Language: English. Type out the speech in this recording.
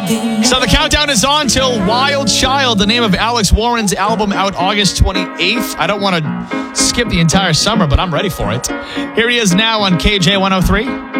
So the countdown is on till Wild Child, the name of Alex Warren's album, out August 28th. I don't want to skip the entire summer, but I'm ready for it. Here he is now on KJ 103.